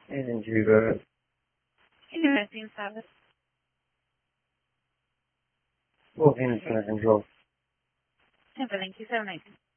Agent Juba. Intervention service. Walking center control. Temple Link 278.